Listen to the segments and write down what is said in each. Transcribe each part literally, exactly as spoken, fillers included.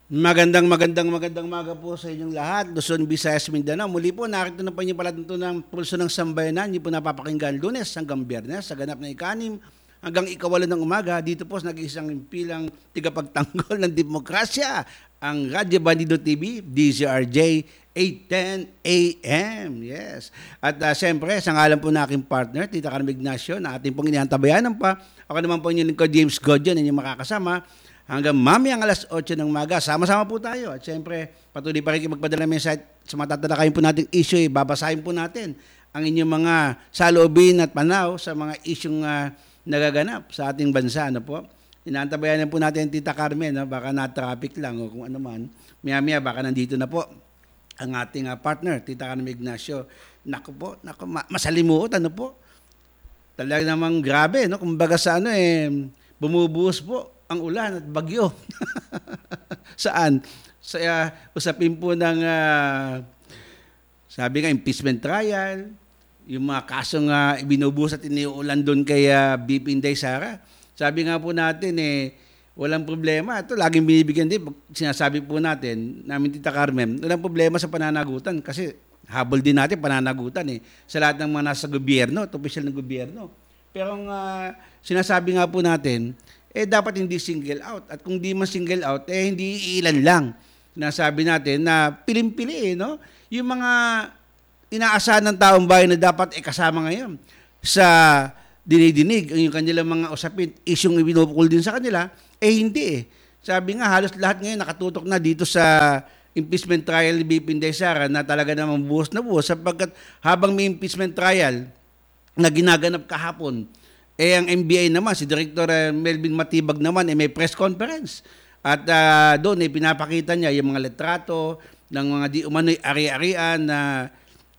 Magandang magandang magandang maga po sa inyong lahat. Luzon, Visayas, Mindanao. Muli po, nakita na po niyo pala dito ng Pulso ng Sambayanan. Niyo po napapakinggan Lunes hanggang Biyernes sa ganap na ikanim hanggang ikawalo ng umaga. Dito po sa nag-iisang pilang tigapagtanggol ng demokrasya, ang Radyo Bandido T V, D Z R J, eight ten A M. Yes. At uh, siyempre, sa ngalan po na aking partner, Tita Carmen Ignacio, na ating pong inihantabayanan pa. Ako naman po inyong lingkod, James Godjan, inyong makakasama hanggang mamayang alas otso ng umaga. Sama-sama po tayo. At syempre, patuloy pa rin kayo magpadala ng mensahe sa matatalakayin po nating issue. Eh, babasahin po natin ang inyong mga saloobin at panaw sa mga isyong uh, nagaganap sa ating bansa. Ano po? Inaantabayan po natin Tita Carmen. No? Baka na-traffic lang o kung ano man. Maya-maya, baka nandito na po ang ating uh, partner, Tita Carmen Ignacio. Naku po, naku, ma- masalimuot. Ano po? Talaga namang grabe. No? Kumbaga sa ano eh, bumubuhos po ang ulan at bagyo. Saan? Sa uh, usapin po ng uh, sabi nga impeachment trial, yung mga kasong uh, ibinubuhos at iniuulan doon kay uh, B P Inday Sara. Sabi nga po natin eh walang problema. Ito laging binibigyan din sinasabi po natin namin Tita Carmen, walang problema sa pananagutan kasi habol din natin pananagutan eh sa lahat ng mga nasa gobyerno, at opisyal ng gobyerno. Pero ang uh, sinasabi nga po natin eh dapat hindi single out. At kung di man single out, eh hindi ilan lang. Nasabi natin na pilim-pili eh, no? Yung mga inaasahan ng taong bayan na dapat eh kasama ngayon sa dinidinig, yung kanilang mga usapin, isyong ibinupukol din sa kanila, eh hindi eh. Sabi nga, halos lahat ngayon nakatutok na dito sa impeachment trial ni B P Inday Sara na talaga namang buhos na buhos sapagkat habang may impeachment trial na ginaganap kahapon, eh ang M B I naman, si Director uh, Melvin Matibag naman, eh may press conference. At uh, doon eh pinapakita niya yung mga litrato ng mga di umano'y ari-arian na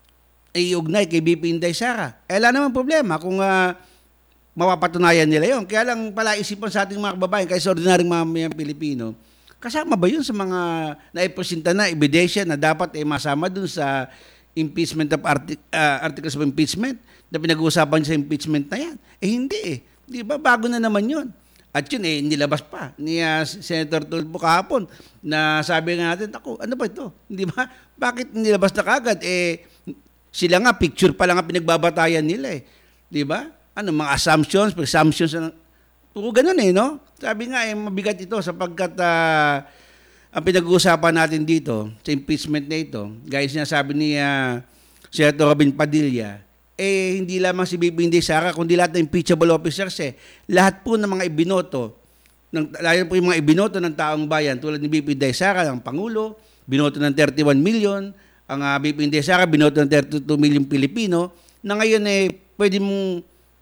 uh, iugnay kay B P Inday Sara. Eh wala naman problema kung uh, mapapatunayan nila yon. Kaya lang pala isipan sa ating mga kababayan, kaya sa ordinaryong mamamayang Pilipino, kasama ba yun sa mga naipresenta na ebidensya na dapat eh masama dun sa impeachment of artic- uh, articles of impeachment na pinag-uusapan sa impeachment na yan? Eh hindi eh. Di ba? Bago na naman yun. At yun eh, nilabas pa ni uh, Senator Tulfo kahapon na sabi nga natin, ako, ano ba ito? Di ba? Bakit nilabas na kagad? Eh, sila nga, picture pa lang ang pinagbabatayan nila eh. Di ba? Ano, mga assumptions, presumptions, ano, puro ganun eh, no? Sabi nga eh, mabigat ito sapagkat uh, ang pinag-uusapan natin dito sa impeachment na ito, guys, sinasabi ni uh, Senator Robin Padilla, eh hindi lamang si B P Inday Sara, kundi lahat ng impeachable officers eh. Lahat po ng mga ibinoto, ng, lalo po yung mga ibinoto ng taong bayan, tulad ni B P Inday Sara, ang Pangulo, binoto ng thirty-one million, ang uh, B P Inday Sara, binoto ng thirty-two million Pilipino, na ngayon eh pwede mong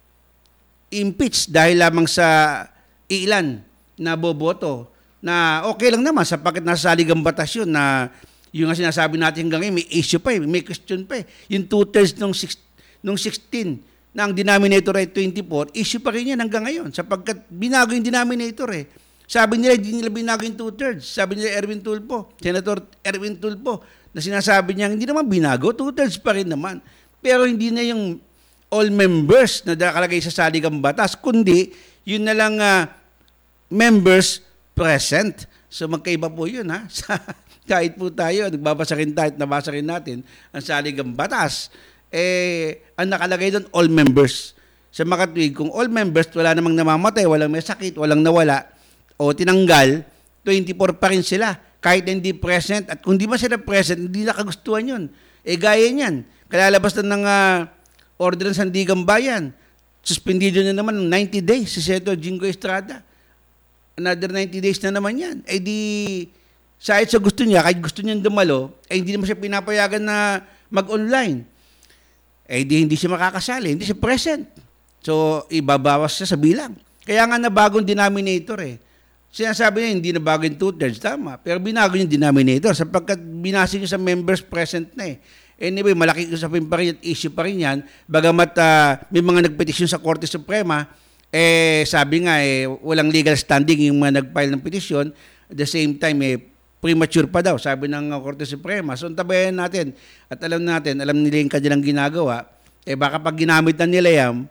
impeach dahil lamang sa ilan na boboto, na okay lang naman sapagkat nasa saligang batas yun na yung nga sinasabi natin hanggang ngayon, may issue pa eh, may question pa eh. Yung two-thirds nung nung sixteen na ang denominator ay twenty-four, issue pa rin yan hanggang ngayon sapagkat binago yung denominator eh. Sabi nila, hindi nila binago yung two-thirds. Sabi nila Erwin Tulfo, Senator Erwin Tulfo, na sinasabi niya, hindi naman binago, two-thirds pa rin naman. Pero hindi na yung all members na nakalagay sa saligang batas, kundi yun na lang uh, members present. So magkaiba po yun ha. Kahit po tayo, nagbabasa rin tayo at nabasa rin natin ang saligang batas. Eh, ang nakalagay doon, all members. Sa makatwid, kung all members, wala namang namamatay, walang may sakit, walang nawala, o tinanggal, twenty-four pa rin sila. Kahit hindi present, at kung di ba sila present, hindi nakagustuhan yun. Eh, gaya niyan. Kalalabas na ng uh, order ng Sandigang Bayan. Suspendido na naman ng ninety days si Senator Jingo Estrada. Another ninety days na naman yan. Eh di, kahit sa gusto niya, kahit gusto niyang dumalo, eh hindi naman siya pinapayagan na mag-online. Eh di hindi siya makakasali, hindi siya present. So, ibabawas siya sa bilang. Kaya nga nabagong denominator eh. Sinasabi niya, hindi na bago yung two-thirds, tama. Pero binago yung denominator sapagkat binasi niya sa members present na eh. Anyway, malaki usapin pa rin at issue pa rin yan. Bagamat uh, may mga nagpetisyon sa Korte Suprema, eh sabi nga eh, walang legal standing yung mga nag-file ng petisyon. At the same time, eh, premature pa daw, sabi ng Korte Suprema. So, tabayan natin at alam natin, alam nila yung kanilang ginagawa, eh baka pag ginamit na nila yan,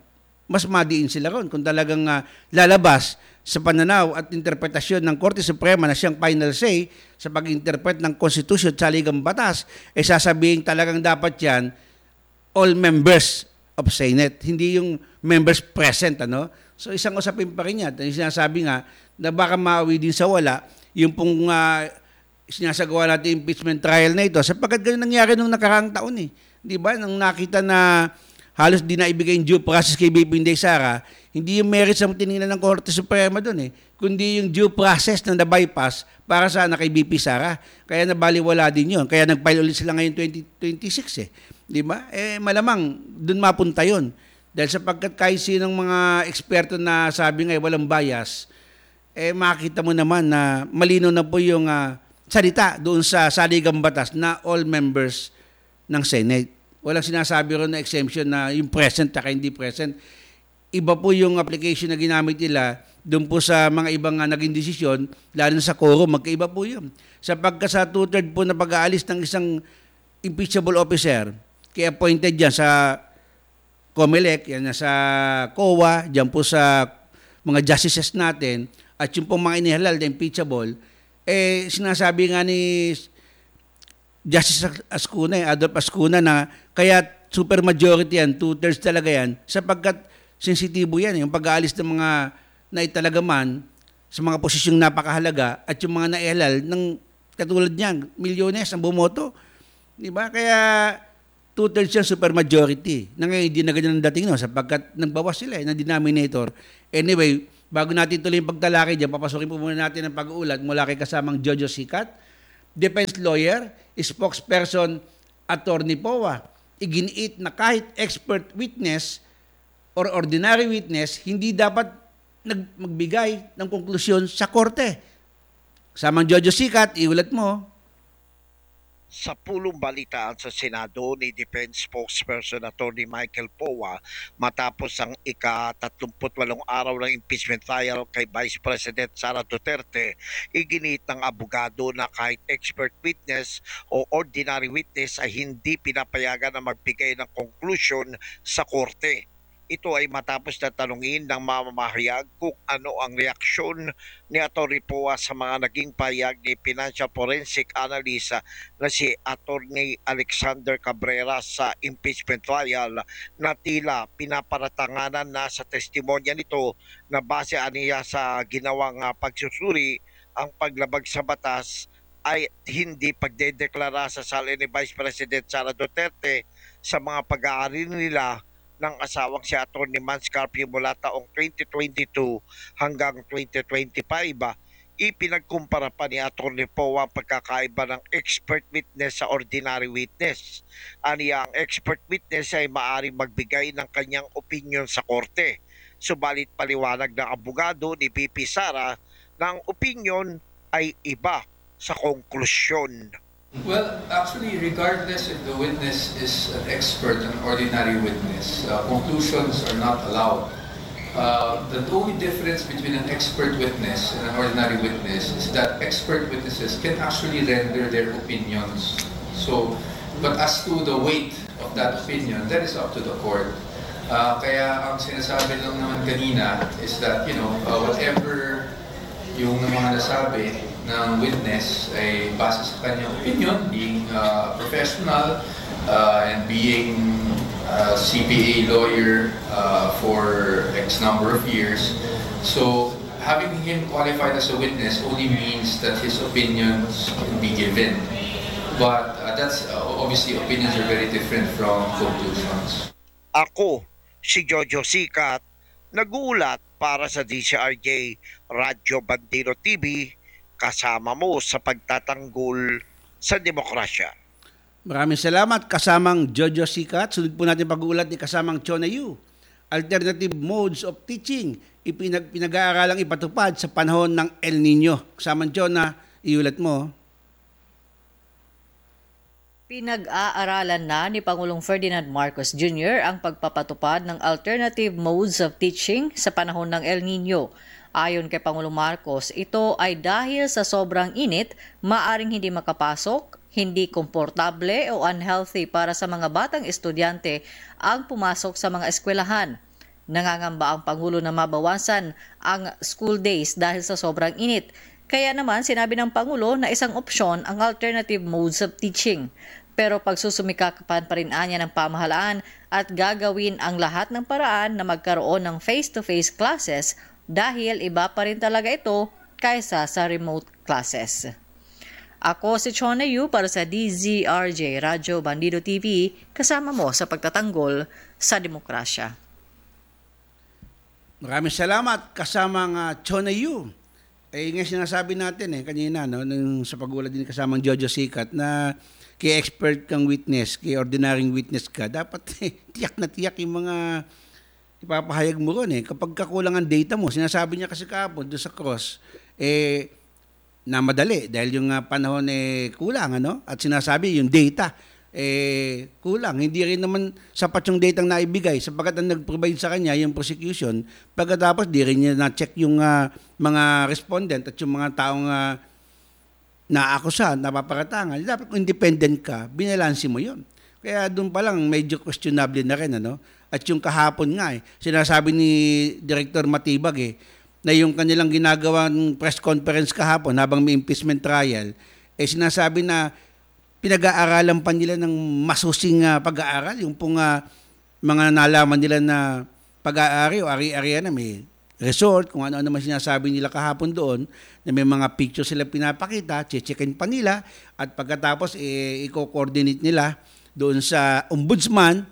mas madiin sila ron. Kung talagang uh, lalabas sa pananaw at interpretasyon ng Korte Suprema na siyang final say sa pag-interpret ng Constitution at saligang batas, eh sasabihin talagang dapat yan all members of Senate, hindi yung members present. Ano? So isang usapin pa rin yan. Yung sinasabi nga na baka maawi din sa wala yung pong uh, sinasagawa natin impeachment trial na ito sapagkat ganun nangyari nung nakaraang taon eh. Di ba? Nang nakita na halos di na ibigay yung due process kay B P Inday Sara, hindi yung merits ang tinignan ng Korte Suprema doon eh, kundi yung due process na na-bypass para sana kay B P Sara. Kaya nabaliwala din yun. Kaya nag-file ulit sila ngayon twenty twenty-six eh. Di ba? Eh malamang doon mapunta yun. Dahil sapagkat kahit sinong mga eksperto na sabi nga walang bias, eh makita mo naman na malino na po yung uh, salita doon sa saligang batas na all members ng Senate. Walang sinasabi ron na exemption na yung present at hindi present. Iba po yung application na ginamit nila doon po sa mga ibang uh, naging desisyon, lalo na sa quorum, magkaiba po yun. Sapagkat sa two-third po na pag-aalis ng isang impeachable officer, kaya appointed dyan sa COMELEC, yan sa C O A, dyan po sa mga justices natin, at yung pong mga inihalal na impeachable, eh sinasabi nga ni Justice Ascuna, eh, Adolf Ascuna na kaya super majority yan, two-thirds talaga yan, sapagkat sensitibo yan, yung pag-aalis ng mga naitalagaman sa mga posisyong napakahalaga at yung mga naihalal ng katulad niyan, milyones ang bumoto. Di ba? Kaya two-thirds yan super majority. Na ngayon, hindi na ganyan ang dating no, sapagkat nagbawas sila eh, ng denominator. Anyway, bago natin tuloy yung pagtalaki dyan, papasukin po muna natin ang pag-uulat mula kay kasamang Jojo Sicat, defense lawyer, spokesperson, attorney P O A. Iginiit na kahit expert witness or ordinary witness, hindi dapat nag- magbigay ng konklusyon sa korte. Kasamang Jojo Sicat, iulat mo. Sa pulong balitaan sa Senado ni Defense Spokesperson Attorney Michael Powa matapos ang ika-tatlumput walong araw ng impeachment trial kay Vice President Sara Duterte, iginit ng abogado na kahit expert witness o ordinary witness ay hindi pinapayagan na magbigay ng conclusion sa korte. Ito ay matapos na tanungin ng mamamahayag kung ano ang reaksyon ni Atty. Powa sa mga naging payag ni Financial Forensic Analyst na si Atty. Alexander Cabrera sa impeachment trial na tila pinaparatanganan na sa testimonya nito na base aniya sa ginawang pagsusuri ang paglabag sa batas ay hindi pagdedeklara sa sala ni Vice President Sara Duterte sa mga pag-aari nila ng asawang si Atty. Mans Carpio mula taong twenty twenty-two hanggang twenty twenty-five. Ipinagkumpara pa ni Atty. Powa ang pagkakaiba ng expert witness sa ordinary witness. Aniya ang expert witness ay maaaring magbigay ng kanyang opinion sa korte. Subalit paliwanag ng abogado ni B P Sara na ang opinion ay iba sa konklusyon. Well, actually, regardless if the witness is an expert, an ordinary witness, uh, conclusions are not allowed. Uh, the only difference between an expert witness and an ordinary witness is that expert witnesses can actually render their opinions. So, but as to the weight of that opinion, that is up to the court. Uh, kaya ang sinasabi lang naman kanina is that, you know, uh, whatever yung mga nasabi ng witness ay base sa kanyang opinion, being uh, professional uh, and being a C P A lawyer uh, for X number of years. So having him qualified as a witness only means that his opinions can be given. But uh, that's uh, obviously opinions are very different from conclusions. Ako, si Jojo Sicat, nag-uulat para sa D C R J Radyo Bandero T V, kasama mo sa pagtatanggol sa demokrasya. Maraming salamat kasamang Jojo Sicat. Sunod po natin pag-uulat ni kasamang Chona Yu. Alternative modes of teaching ipinag pinag-aaralang ipatupad sa panahon ng El Nino. Kasamang Chona, iulat mo. Pinag-aaralan na ni Pangulong Ferdinand Marcos Junior ang pagpapatupad ng alternative modes of teaching sa panahon ng El Nino. Ayon kay Pangulong Marcos, ito ay dahil sa sobrang init, maaring hindi makapasok, hindi komportable o unhealthy para sa mga batang estudyante ang pumasok sa mga eskwelahan. Nangangamba ang Pangulo na mabawasan ang school days dahil sa sobrang init. Kaya naman sinabi ng Pangulo na isang opsyon ang alternative modes of teaching. Pero pagsusumikapan pa rin anya ng pamahalaan at gagawin ang lahat ng paraan na magkaroon ng face-to-face classes dahil iba pa rin talaga ito kaysa sa remote classes. Ako si Chona Yu para sa D Z R J Radyo Bandido T V, kasama mo sa pagtatanggol sa demokrasya. Maraming salamat kasama nga Chona Yu. Eh, nga sinasabi natin eh, kanina, no, nung sa pagulat din kasamang Jojo Sikat na kay expert kang witness, kay ordinaryong witness ka, dapat eh, tiyak na tiyak yung mga ipapahayag mo ron eh. Kapag kakulangan data mo, sinasabi niya kasi kahapon doon sa cross, eh, na madali dahil yung uh, panahon eh kulang, ano? At sinasabi yung data eh kulang. Hindi rin naman sapat yung data na naibigay sapagkat ang nag-provide sa kanya yung prosecution. Pagkatapos di rin niya na-check yung uh, mga respondent at yung mga taong uh, naakusa, napaparatangan. Dapat kung independent ka, binalansi mo yun. Kaya doon pa lang medyo questionable na rin, ano? At yung kahapon nga eh, sinasabi ni Director Matibag eh, na yung kanilang ginagawang press conference kahapon habang may impeachment trial, eh sinasabi na pinag-aaralan pa nila ng masusing uh, pag-aaral, yung pong uh, mga nalaman nila na pag-aari o ari-arian na may resort, kung ano naman sinasabi nila kahapon doon, na may mga pictures sila pinapakita, checkin pa nila, at pagkatapos eh, i-coordinate nila doon sa ombudsman,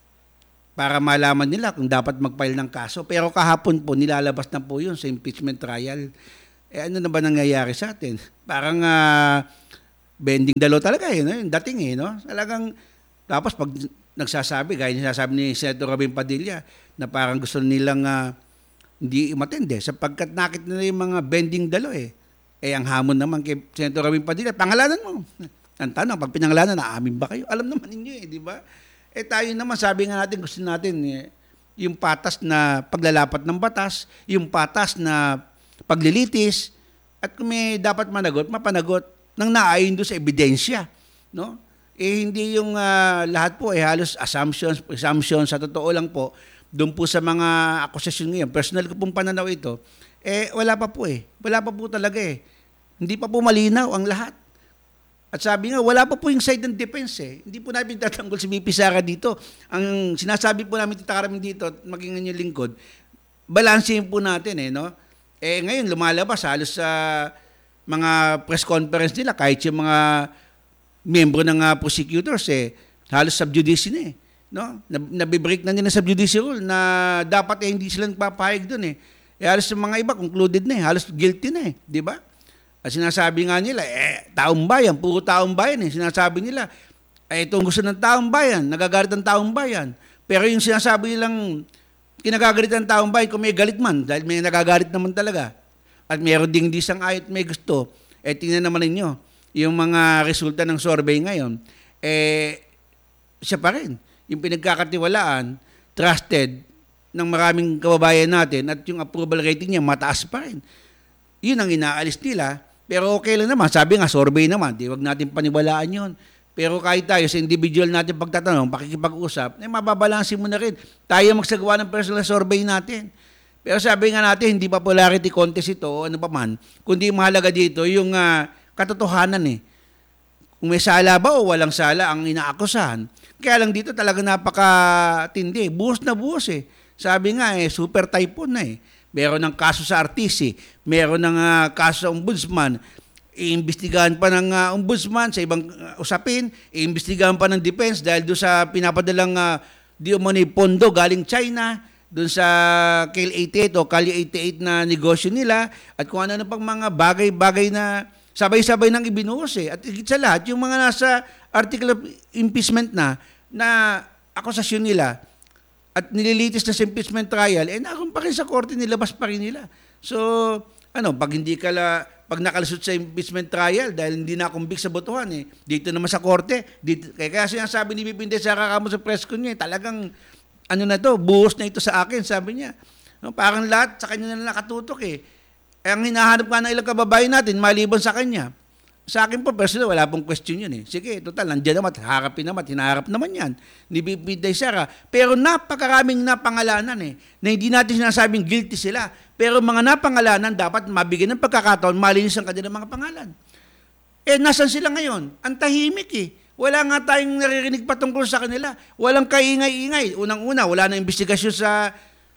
para malaman nila kung dapat mag-file ng kaso. Pero kahapon po, nilalabas na po yun sa impeachment trial. Eh ano na ba nangyayari sa atin? Parang uh, bending dalo talaga eh, no? Yung dating eh. No? Talagang, tapos pag nagsasabi, gaya yung sasabi ni Senator Robin Padilla, na parang gusto nilang uh, hindi matindi sapagkat nakit nila yung mga bending dalo eh. Eh ang hamon naman kay Senator Robin Padilla, pangalanan mo. Ang tanong, pag pinangalanan, naamin ba kayo? Alam naman ninyo eh, di ba? Eh tayo naman, sabi nga natin, gusto natin eh, yung patas na paglalapat ng batas, yung patas na paglilitis, at kung may dapat managot, mapanagot ng naayon doon sa ebidensya. No? Eh hindi yung uh, lahat po, eh halos assumptions, assumptions, sa totoo lang po, doon po sa mga akusasyon ngayon, personal ko pong pananaw ito, eh wala pa po eh. Wala pa po talaga eh. Hindi pa po malinaw ang lahat. At sabi nga, wala pa po yung side ng defense eh. Hindi po namin tatanggol si B P Sara dito. Ang sinasabi po namin Tita Carmen dito, at maging inyong lingkod, balansehin po natin eh, no? Eh ngayon, lumalabas halos sa mga press conference nila, kahit yung mga membro ng uh, prosecutors eh, halos sub-judice na eh. No? Nabibreak na nila sub-judice rule na dapat eh, hindi sila nagpapahayag doon eh. Eh halos yung mga iba, concluded na eh, halos guilty na eh, di ba? At sinasabi nga nila, eh, taong bayan, puro taong bayan eh. Sinasabi nila, eh, itong gusto ng taong bayan, nagagalit ang taong bayan. Pero yung sinasabi nilang kinagagalit ng taong bayan, kung may galit man, dahil may nagagalit naman talaga, at meron ding di sang ayot may gusto, eh, tingnan naman ninyo, yung mga resulta ng survey ngayon, eh, siya pa rin. Yung pinagkakatiwalaan, trusted ng maraming kababayan natin, at yung approval rating niya, mataas pa rin. Yun ang inaalis nila. Pero okay lang naman. Sabi nga, survey naman. Di wag natin paniwalaan yun. Pero kahit tayo sa individual natin pagtatanong, pakikipag-usap, eh, mababalansin mo na rin. Tayo magsagawa ng personal survey natin. Pero sabi nga natin, hindi popularity contest ito o ano pa man. Kundi mahalaga dito yung uh, katotohanan eh. Kung may sala ba o walang sala ang inaakusahan. Kaya lang dito talaga napakatindi. Buhos na buhos eh. Sabi nga eh, super typhoon na eh. Meron ng kaso sa R T C, meron ng uh, kaso sa ombudsman, iimbestigahan pa ng uh, ombudsman sa ibang uh, usapin, iimbestigahan pa ng defense dahil doon sa pinapadalang uh, di umano'y pondo galing China, doon sa K L eighty-eight o Kali eighty-eight na negosyo nila, at kung ano na pang mga bagay-bagay na sabay-sabay nang ibinuhos eh. At higit sa lahat, yung mga nasa article of impeachment na, na akusasyon nila, at nililitis na sa impeachment trial, eh naroon pa rin sa korte, nilabas pa rin nila. So, ano, pag hindi ka la, pag nakalusot sa impeachment trial, dahil hindi na convict sa botohan, eh, dito naman sa korte, dito, kaya, kaya sinasabi ni Bipinde sa kakamo sa press con niya, eh, talagang, ano na to, buhos na ito sa akin, sabi niya. No, parang lahat sa kanya na nakatutok eh. Eh ang hinahanap ka ng ilang kababayan natin, maliban sa kanya, Sa akin po, personal, wala pong question yun eh. Sige, total, nandiyan naman, harapin naman, hinaharap naman yan ni B P Inday Sara. Pero napakaraming napangalanan eh, na hindi natin sinasabing guilty sila. Pero mga napangalanan, dapat mabigyan ng pagkakataon, malinis ang kanilang mga pangalan. Eh, nasan sila ngayon? Ang tahimik eh. Wala nga tayong naririnig patungkol sa kanila. Walang kaingay-ingay. Unang-una, wala na investigasyon sa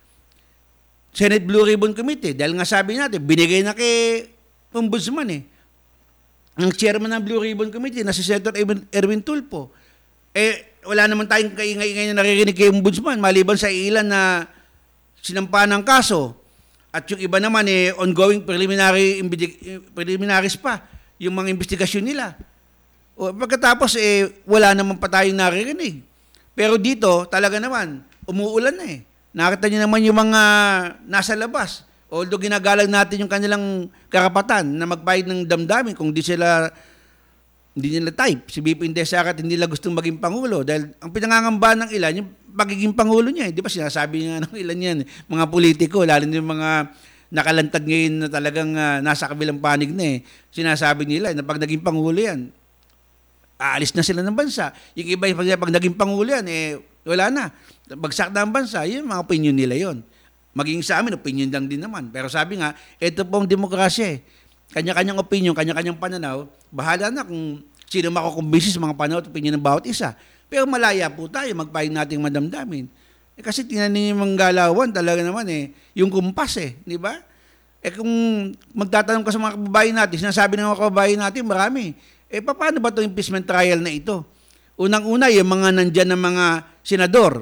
Senate Blue Ribbon Committee. Dahil nga sabi natin, binigay na kay Ombudsman eh. Ang chairman ng Blue Ribbon Committee na si Senator Erwin Tulfo. Eh, wala naman tayong kaingay-ingay na naririnig kay Ombudsman maliban sa ilan na sinampa ng kaso. At yung iba naman eh, ongoing preliminary preliminaries pa yung mga investigasyon nila. O, pagkatapos eh, wala naman pa tayong naririnig. Pero dito, talaga naman, umuulan na eh. Nakita niyo naman yung mga nasa labas. Although ginagalang natin yung kanilang karapatan na magbayad ng damdamin kung di sila hindi nila type. Si B P Inday Sara at hindi nila gustong maging pangulo dahil ang pinangangamba ng ilan yung pagiging pangulo niya. Eh. Di ba sinasabi nga ng ilan yan, mga politiko, lalo na yung mga nakalantad ngayon na talagang uh, nasa kabilang panig na eh. Sinasabi nila na pag naging pangulo yan, aalis na sila ng bansa. Yung iba, pag, pag naging pangulo yan, eh, wala na. Bagsak na ang bansa. Yun, mga opinion nila yon. Maging sa amin, opinion lang din naman. Pero sabi nga, ito pong demokrasya eh. Kanya-kanyang opinion, kanya-kanyang pananaw. Bahala na kung sino makukumbisi sa mga pananaw at opinion ng bawat isa. Pero malaya po tayo, magpahin nating madamdamin. Eh, kasi tingnan ninyo yung mga galawan, talaga naman eh, yung kumpas eh, di ba? Eh kung magtatanong ka sa mga kababayan natin, sinasabi ng mga kababayan natin, marami. Eh paano ba itong impeachment trial na ito? Unang-una, yung mga nandyan ng mga senador,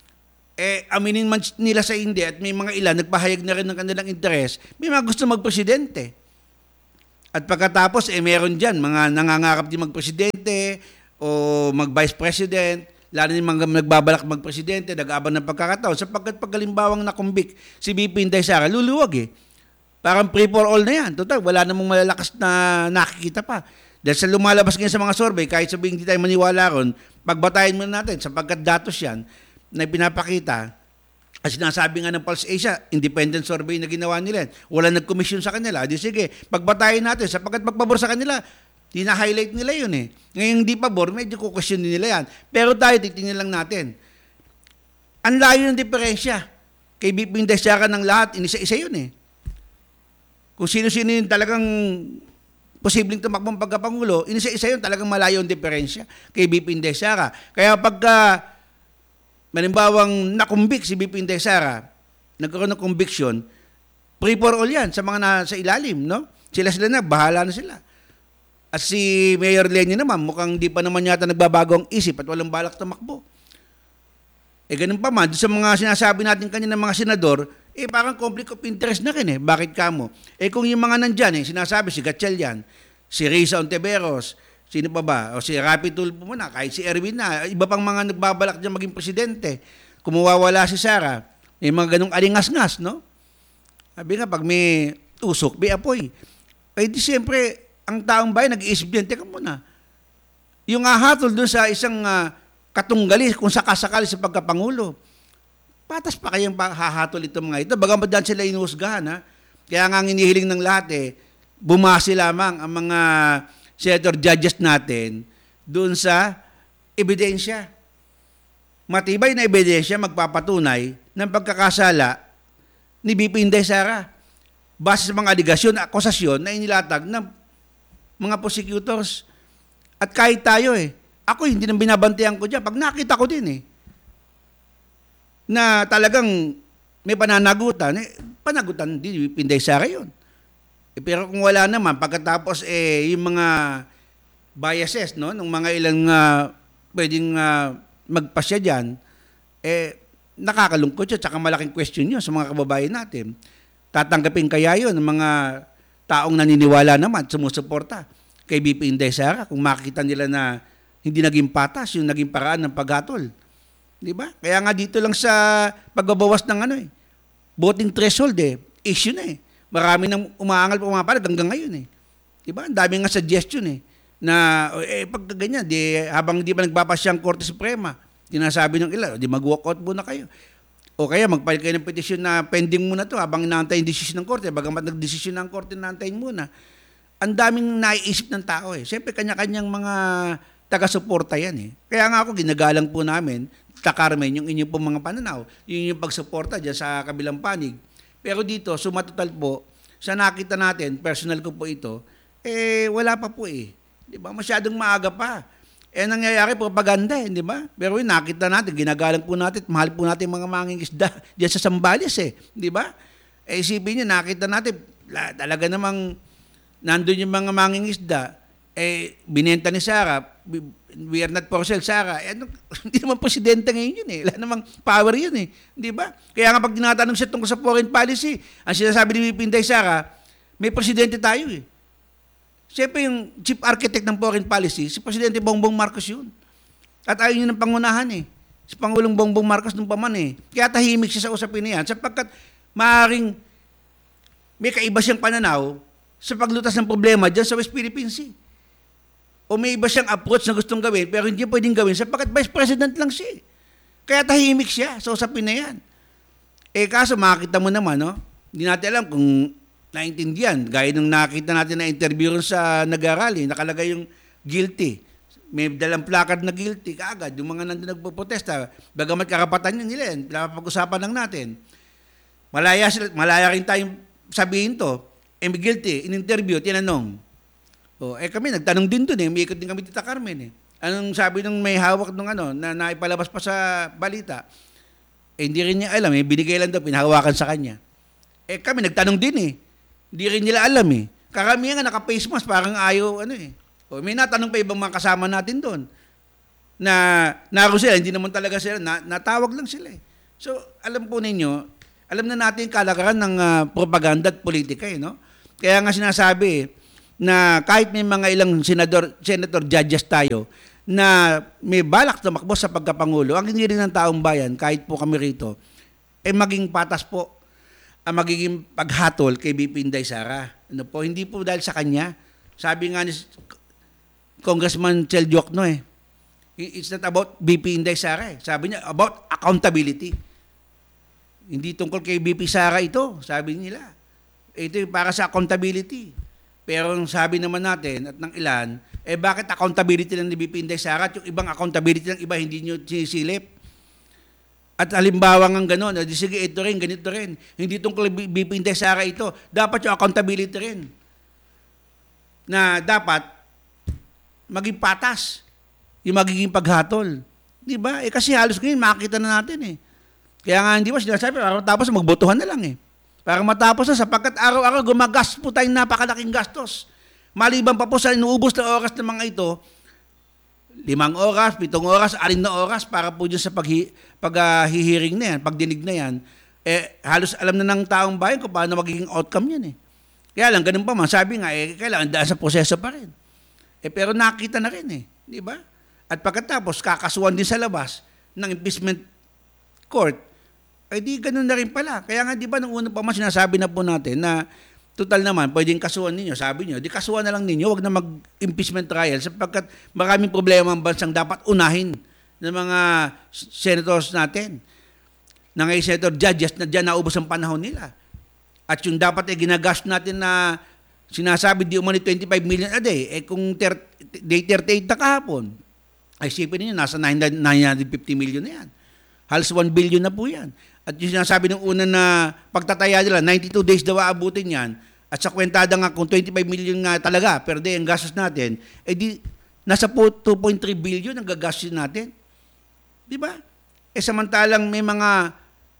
eh, aminin man nila sa hindi at may mga ilan, nagpahayag na rin ng kanilang interes, may mga gusto magpresidente. At pagkatapos, eh, meron dyan, mga nangangarap din magpresidente o mag-vice president, lalo yung mga nagbabalak magpresidente, nag-aabang ng pagkakataon, sapagkat pagkalimbawang nakumbik si B P Inday Sara, luluwag eh. Parang free for all na yan. Total, wala namang malalakas na nakikita pa. Dahil sa lumalabas ngayon sa mga survey, kahit sabihin hindi tayo maniwala ron, pagbatayin muna natin, sapagkat datos yan, na pinapakita, at sinasabi nga ng Pulse Asia, independent survey na ginawa nila, wala nag-commission sa kanila. Di sige, pagbatayin natin, sapagkat magpabor sa kanila, tina-highlight nila yun eh. Ngayon hindi pabor, medyo kukwestiyon din nila yan. Pero tayo, titingnan lang natin. Ang layo ng diferensya. Kay B P Inday Sara ng lahat, inisa-isa yun eh. Kung sino-sino yung talagang posibleng tumakbong pagkapangulo, inisa-isa yun, talagang malayo ang diferensya kay B P Inday Sara. Kaya pagka malimbawang nakumbik si B P Inday Sara, nagkaroon ng conviction, free for all yan sa mga nasa ilalim, no? Sila-sila na, bahala na sila. At si Mayor Lenny naman, mukhang di pa naman yata nagbabago ang isip at walang balak tumakbo. Eh ganun pa man, sa mga sinasabi natin kanina ng mga senador, eh parang conflict of interest na rin eh. Bakit kamo? Eh kung yung mga nandyan eh, sinasabi si Gatchalian, si Risa Ontiveros, sino pa ba? O si Rapi Tulfo muna, kahit si Erwin na, iba pang mga nagbabalak dyan maging presidente. Kumuwawala si Sara, may mga ganong alingas-ngas, no? Sabi nga, pag may usok, may apoy. Eh di siyempre, ang taong bayan nag-iisip din, teka muna, yung ahatol dun sa isang uh, katunggali kung sakasakali sa pagkapangulo, patas pa kayang hahatol ito mga ito. Bagamat dyan sila inuhusgahan, ha? Kaya nga ang inihiling ng lahat, eh, bumasi lamang ang mga senator judges natin doon sa ebidensya. Matibay na ebidensya magpapatunay ng pagkakasala ni B P Inday Sara base sa mga aligasyon, akusasyon na inilatag ng mga prosecutors. At kahit tayo eh, ako hindi nang binabantayan ko dyan. Pag nakita ko din eh, na talagang may pananagutan, eh, panagutan din B P Inday Sara yun. Eh, pero kung wala naman, pagkatapos eh, yung mga biases, no, ng mga ilang uh, pwedeng uh, magpasya dyan, eh, nakakalungkot yun, tsaka malaking question yun sa mga kababayan natin. Tatanggapin kaya yun ng mga taong naniniwala naman, sumusuporta kay B P Inday Sara kung makikita nila na hindi naging patas yung naging paraan ng paghatol. Di ba? Kaya nga dito lang sa pagbabawas ng ano eh, voting threshold eh, issue na eh. Marami nang umaangal pa umapalag hanggang ngayon eh. Diba? Ang dami nga suggestion eh. Na eh, pag ganyan, di, habang di pa nagpapasya ang Korte Suprema, dinasabi ng ilan, di mag-walkout muna kayo. O kaya magpile kayo ng petisyon na pending muna to habang inaantay yung desisyon ng Korte. Bagamat nag-desisyon ng Korte, inaantayin muna. ang daming naiisip ng tao eh. Siyempre, kanya-kanyang mga taga-suporta yan eh. Kaya nga ako, ginagalang po namin, Takarmen, yung inyong pong mga pananaw, yung inyong pagsuporta dyan sa kabilang panig. Pero dito, sumatotal po, sa nakita natin, personal ko po ito, eh, wala pa po eh. Di ba? Masyadong maaga pa. Eh, nangyayari, propaganda eh, di ba? Pero yun, nakita natin, ginagalang po natin, mahal po natin mga manging isda dyan sa Sambales eh. Di ba? Eh, isipin nyo, nakita natin, la, talaga namang nandun yung mga manging isda, eh, binenta ni Sara, we are not for sale, Sara. Eh, ano, hindi naman presidente ngayon yun eh. Wala namang power yun eh. Di ba? Kaya nga pag tinatanong siya tungkol sa foreign policy, ang sinasabi ni Pinday Sara, may presidente tayo eh. Siyempre yung chief architect ng foreign policy, si Presidente Bongbong Marcos yun. At ayaw yun ng pangunahan eh. Si Pangulong Bongbong Marcos nung paman eh. Kaya tahimik siya sa usapin na yan sapagkat maaaring may kaiba siyang pananaw sa paglutas ng problema dyan sa West Philippine Sea. O may iba siyang approach na gustong gawin pero hindi pwedeng gawin sapagkat Vice President lang siya. Kaya tahimik siya sa usapin na yan. Eh kaso makita mo naman, no? Hindi natin alam kung naintindihan. Gaya nung nakita natin na interview rin sa nag-arali, nakalagay yung guilty. May dalang placard na guilty kaagad. Yung mga nandun nagpo-protesta, bagamat karapatan nila yan, pinapag-usapan lang natin. Malaya, sila, malaya rin tayong sabihin to. Eh, guilty, in-interview, tinanong. O, eh kami, nagtanong din doon eh. Umiikot din kami dito Carmen eh. Anong sabi nung may hawak nung ano, na naipalabas pa sa balita? Eh, hindi rin niya alam eh. Binigay lang daw, pinahawakan sa kanya. Eh kami, nagtanong din eh. Hindi rin nila alam eh. Karamihan nga naka-face mask, parang ayaw, ano eh. O, may natanong pa ibang mga kasama natin doon. Na, naroon sila, hindi naman talaga sila, na, natawag lang sila eh. So, alam po ninyo, alam na natin yung kalakaran ng uh, propaganda at politika eh, no? Kaya nga sinasabi eh, na kahit may mga ilang senador, senator judges tayo, na may balak tumakbo sa pagkapangulo, ang hindi rin ng taong bayan, kahit po kami rito, eh maging patas po ang magiging paghatol kay B P Inday Sara. Ano po, hindi po dahil sa kanya. Sabi nga ni Congressman Chel Diokno eh, it's not about B P Inday Sara eh. Sabi niya, about accountability. Hindi tungkol kay B P Sara ito, sabi nila. Ito yung para sa accountability. Pero ang sabi naman natin at ng ilan, eh bakit accountability lang ni B P Inday Sara at yung ibang accountability ng iba hindi nyo sinisilip? At halimbawa ng gano'n, di sige ito rin, ganito rin. Hindi tungkol B P Inday Sara ito. Dapat yung accountability rin. Na dapat maging patas yung magiging paghatol. Di ba? Eh kasi halos ngayon makita na natin eh. Kaya nga hindi ba sinasabi, tapos magbotohan na lang eh. Para matapos na sapagkat araw-araw gumagastos po tayong napakalaking gastos. Maliban pa po sa inuubos na oras ng mga ito, limang oras, pitong oras, anim na oras para po dyan sa paghi, paghihiring na yan, pagdinig na yan, eh halos alam na ng taong bayan kung paano magiging outcome yan eh. Kaya lang, ganun pa man, sabi nga, eh kailangan daan sa proseso pa rin. Eh pero nakita na rin eh, di ba? At pagkatapos, kakasuhan din sa labas ng impeachment court, ay di ganun na rin pala. Kaya nga di ba nung una pa man sinasabi na po natin na total naman, pwedeng kasuhan ninyo, sabi nyo, di kasuhan na lang ninyo, wag na mag-impeachment trial sapagkat maraming problema ang bansang dapat unahin ng mga senators natin. Na ngayon senator judges na dyan naubos ang panahon nila. At yung dapat ay ginagastos natin na sinasabi di umani twenty-five million a day, eh kung day thirty-eight na kahapon, ay sipin ninyo, nasa nine hundred fifty million na yan. Halos one billion na po yan. At yung sinasabi ng una na pagtataya nila, ninety-two days daw aabutin yan, at sa kwentada nga kung twenty-five million nga talaga per day ang gastos natin, eh di nasa two point three billion ang gagastos natin. Di ba? Eh samantalang may mga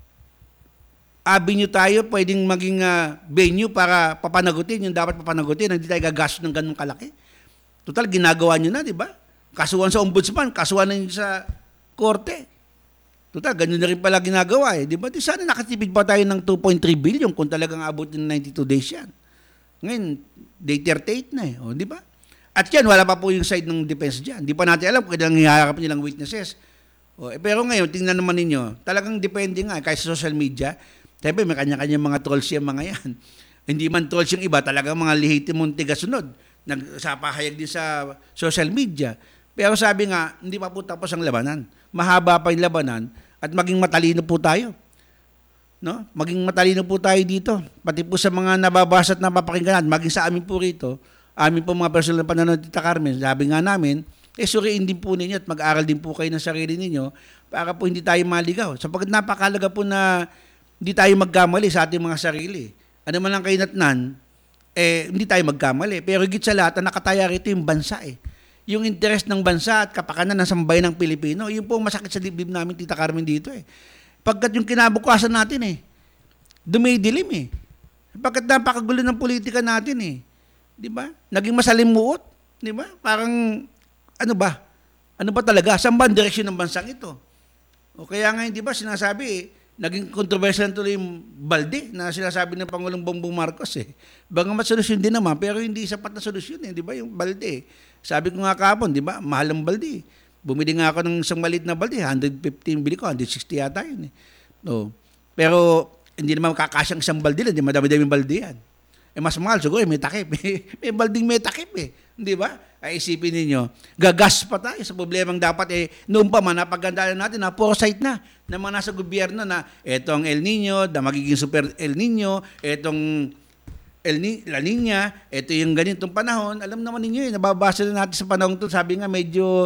avenue tayo, pwedeng maging uh, venue para papanagutin, yung dapat papanagutin, hindi tayo gagastos ng ganung kalaki. Total, ginagawa nyo na, di ba? Kasuhan sa ombudsman, kasuhan na sa korte. Total, ganun na rin pala ginagawa eh. Di ba? Di sana nakatipid pa tayo ng two point three billion kung talagang abot ng ninety-two days yan. Ngayon, day thirty-eight na eh. O, di ba? At yan, wala pa po yung side ng defense dyan. Di pa natin alam kung kailangan hiharap nilang witnesses. O, eh, pero ngayon, tingnan naman ninyo, talagang depende nga, kahit sa social media, siyempre may kanya-kanya mga trolls yung mga yan. Hindi man trolls yung iba, talagang mga lehitimong tigasunod. Nagsapahayag din sa social media. Pero sabi nga, hindi pa po tapos ang labanan. Mahaba pa yung labanan at maging matalino po tayo. No? Maging matalino po tayo dito. Pati po sa mga nababasa at napapakinggan natin, maging sa amin po rito, amin po mga personal na panonood, Tita Carmen, sabi nga namin, eh suriin din po ninyo at mag-aral din po kayo ng sarili ninyo para po hindi tayo maligaw. Sapagkat napakalaga po na hindi tayo magkamali sa ating mga sarili. Ano man ang kainatnan, eh hindi tayo magkamali. Pero higit sa lahat, ang nakataya rito yung bansa eh. Yung interest ng bansa at kapakanan ng sambayan ng Pilipino, yun po ang masakit sa dibdib namin, Tita Carmen, dito eh. Pagkat yung kinabukasan natin eh, dumidilim eh. Pagkat napakagulo ng politika natin eh. Di ba? Naging masalimuot. Di ba? Parang, ano ba? Ano ba talaga? Saan ba ang direksyon ng bansang ito? O kaya nga, di ba, sinasabi eh, naging controversial tuloy yung balde na sinasabi ng Pangulong Bongbong Marcos eh. Bagamat solusyon din naman, pero hindi sapat na solusyon eh, di ba? Yung balde. Sabi ko nga kahapon, di ba? Mahal ang balde. Bumili nga ako ng isang maliit na balde, one hundred fifteen bili ko, one hundred sixty yata yun eh. No. Pero hindi naman kakasyang isang balde lang, di madami-daming balde yan. Eh mas mahal siguro, eh, may takip. May balding may takip eh. Di ba? Ay isipin ninyo, gagas pa tayo sa problemang dapat eh, noon pa man, napagandaan natin na foresight na ng mga nasa gobyerno na etong El Nino, na magiging super El Nino, etong El Ni- La Nina, ito yung ganitong panahon. Alam naman ninyo, eh, nababasa na natin sa panahon to, sabi nga medyo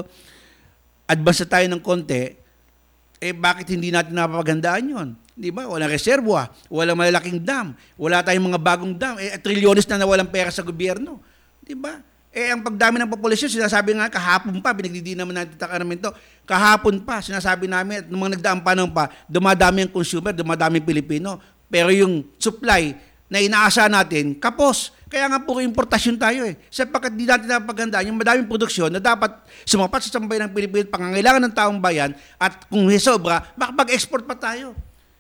advance na tayo ng konti, eh bakit hindi natin napapagandaan yun? Di ba? Walang reservoir, walang malalaking dam, wala tayong mga bagong dam, eh trilyones na nawalang pera sa gobyerno. Di ba? Eh ang pagdami ng populasyon, sinasabi nga kahapon pa, pinagdidi naman natin Tita Carmen to, kahapon pa, sinasabi namin, at nung mga nagdaang panahon pa, dumadami ang consumer, dumadami ang Pilipino, pero yung supply na inaasa natin, kapos. Kaya nga puro importasyon tayo eh. Sapagkat di natin napagandaan yung madaming produksyon na dapat sumapat sa sambayan ng Pilipinas, pangangailangan ng taong bayan, at kung may sobra, makapag-export pa tayo.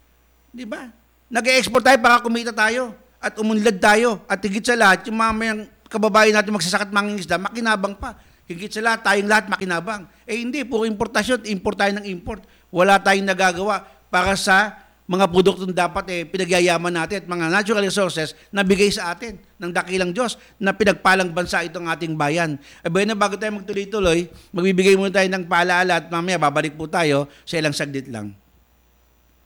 Di ba? Nag-e-export tayo para kumita tayo at umunlad tayo. At higit sa lahat, yung mamayang kababayan natin magsasakat mangingisda, makinabang pa. Higit sa lahat, tayong lahat makinabang. Eh hindi, puro importasyon, import tayo ng import. Wala tayong nagagawa para sa mga produktong dapat eh, pinagyayaman natin at mga natural resources na bigay sa atin ng dakilang Diyos na pinagpalang bansa itong ating bayan. Abay na bago tayo magtuloy-tuloy, magbibigay muna tayo ng paalaala at mamaya babalik po tayo sa ilang saglit lang.